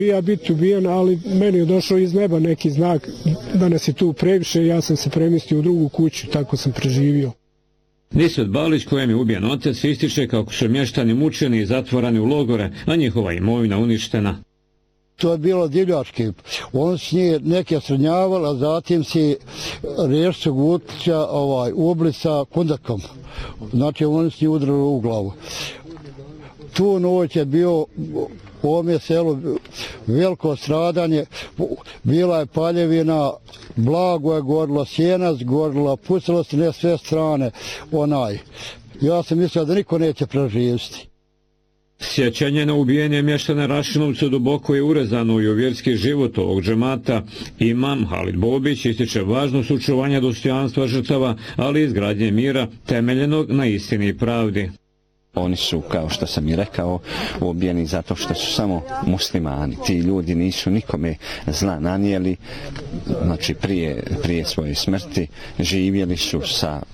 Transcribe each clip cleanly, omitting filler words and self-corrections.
Ja biti ubijen, ali meni je došao iz neba neki znak da nas je tu previše, ja sam se premjestio u drugu kuću, tako sam preživio. Nisvet Balić, kojem je ubijen otac, ističe kako su mještani mučeni i zatvorani u logore, a njihova imovina uništena. To je bilo divljački. On s njih neke srnjavali, a zatim si Rješćeg Utića ubili sa kundakom. Znači on s njih udarili u glavu. Tu noć je bio u ovome selu veliko stradanje, bila je paljevina, blago je gorilo, sjenac gorilo, pucalo se ne sve strane. Ja sam mislio da niko neće preživjeti. Sjećanje na ubijenje mještana Rašinovca duboko je urezano i u vjerski život ovog džemata. Imam Halid Bobić ističe važnost očuvanja dostojanstva žrtava, ali i izgradnje mira temeljenog na istini i pravdi. Oni su, kao što sam i rekao, ubijeni zato što su samo muslimani. Ti ljudi nisu nikome zla nanijeli, znači prije svoje smrti živjeli su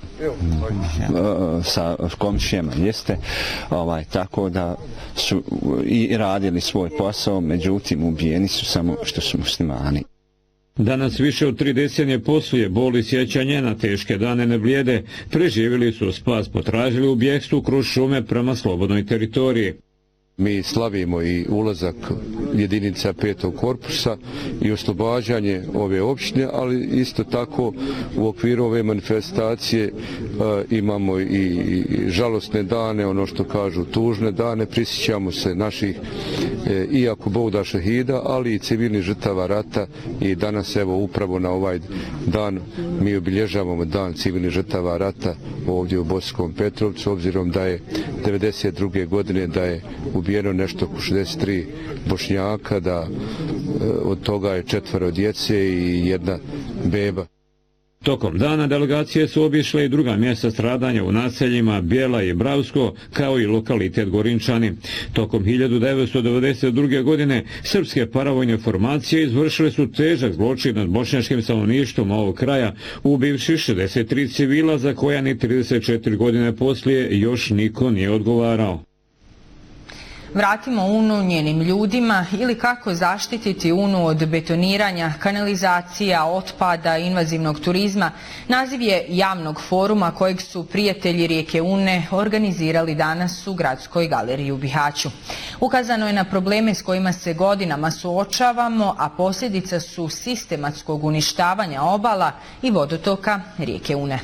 sa komšijama, jeste, tako da su i radili svoj posao, međutim ubijeni su samo što su muslimani. Danas više od 3 decenije poslije boli sjećanje na teške dane ne blijede, preživjeli su spas, potražili u bjegstvu kroz šume prema slobodnoj teritoriji. Mi slavimo i ulazak jedinica 5. korpusa i oslobađanje ove opštine, ali isto tako u okviru ove manifestacije imamo i žalosne dane, ono što kažu tužne dane, prisjećamo se naših iako Bouda šehida, ali i civilnih žrtava rata i danas evo upravo na ovaj dan mi obilježavamo dan civilnih žrtava rata ovdje u Bosanskom Petrovcu, obzirom da je 1992. godine da je ubijeno nešto oko 63 Bošnjaka, da od toga je 4 djece i 1 beba. Tokom dana delegacije su obišle i druga mjesta stradanja u naseljima Bijela i Bravsko, kao i lokalitet Gorinčani. Tokom 1992. godine srpske paravojne formacije izvršile su težak zločin nad bošnjačkim stanovništvom ovog kraja, ubivši 63 civila za koja ni 34 godine poslije još niko nije odgovarao. Vratimo Unu njenim ljudima ili kako zaštititi Unu od betoniranja, kanalizacija, otpada, invazivnog turizma. Naziv je javnog foruma kojeg su prijatelji rijeke Une organizirali danas u Gradskoj galeriji u Bihaću. Ukazano je na probleme s kojima se godinama suočavamo, a posljedica su sistematskog uništavanja obala i vodotoka rijeke Une.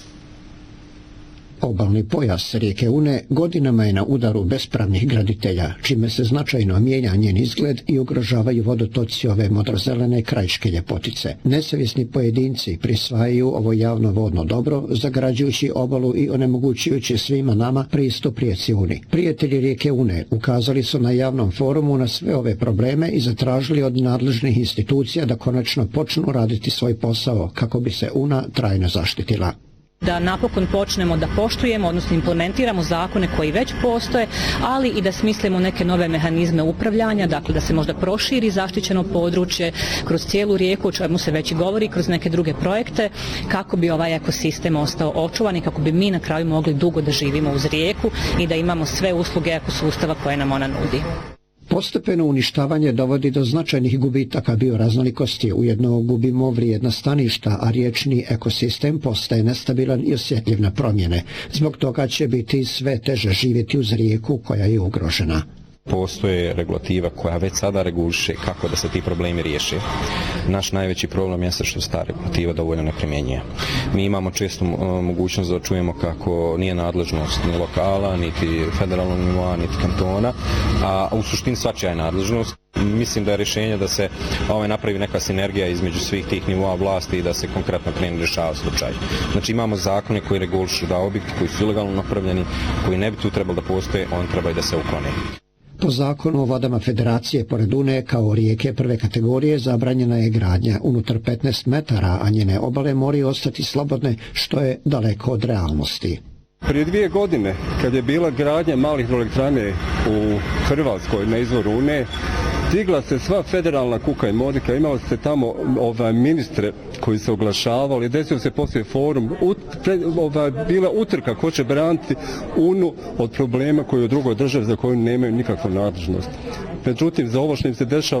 Obalni pojas rijeke Une godinama je na udaru bespravnih graditelja, čime se značajno mijenja njen izgled i ugrožavaju vodotoci ove modrozelene krajiške ljepotice. Nesavjesni pojedinci prisvajaju ovo javno vodno dobro, zagrađujući obalu i onemogućujući svima nama pristup rijeci Uni. Prijatelji rijeke Une ukazali su na javnom forumu na sve ove probleme i zatražili od nadležnih institucija da konačno počnu raditi svoj posao kako bi se Una trajno zaštitila. Da napokon počnemo da poštujemo, odnosno implementiramo zakone koji već postoje, ali i da smislimo neke nove mehanizme upravljanja, dakle da se možda proširi zaštićeno područje kroz cijelu rijeku, o čemu se već i govori, kroz neke druge projekte, kako bi ovaj ekosistem ostao očuvan i kako bi mi na kraju mogli dugo da živimo uz rijeku i da imamo sve usluge ekosustava koje nam ona nudi. Postepeno uništavanje dovodi do značajnih gubitaka bioraznolikosti, ujedno gubimo vrijedna staništa, a riječni ekosistem postaje nestabilan i osjetljiv na promjene. Zbog toga će biti sve teže živjeti uz rijeku koja je ugrožena. Postoje regulativa koja već sada reguliše kako da se ti problemi riješe. Naš najveći problem je što se ta regulativa dovoljno ne primjenjuje. Mi imamo često mogućnost da čujemo kako nije nadležnost ni lokala, niti federalnog nivoa, niti kantona, a u suštini svačija je nadležnost. Mislim da je rješenje da se napravi neka sinergija između svih tih nivoa vlasti i da se konkretno krene rješava slučaj. Znači imamo zakone koji regulišu da objekti koji su ilegalno napravljeni, koji ne bi tu trebali da postoje, oni trebaju da se uklone. Po zakonu o vodama Federacije pored Une kao rijeke prve kategorije zabranjena je gradnja unutar 15 metara, a njene obale moraju ostati slobodne, što je daleko od realnosti. Prije 2 godine, kad je bila gradnja malih hidroelektrane u Hrvatskoj na izvoru Une, stigla se sva federalna kuka i modika, imali ste tamo ministre koji se oglašavali, desio se poslije forum, bila utrka ko će braniti Unu od problema koji u drugoj državi za koju nemaju nikakvu nadležnost. Međutim, za ovo što im se dešava